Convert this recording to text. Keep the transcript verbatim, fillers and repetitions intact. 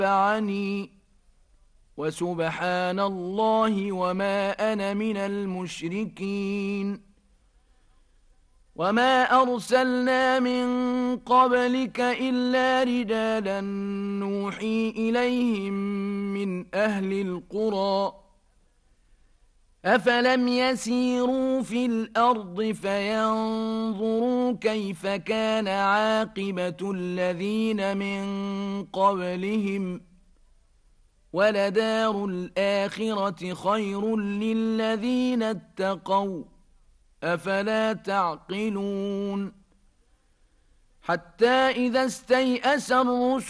نفعني وسبحان الله وما أنا من المشركين وما أرسلنا من قبلك إلا رجالا نوحي إليهم من أهل القرى أفلم يسيروا في الأرض فينظروا كيف كان عاقبة الذين من قبلهم ولدار الآخرة خير للذين اتقوا أفلا تعقلون حتى إذا استيأس الرسل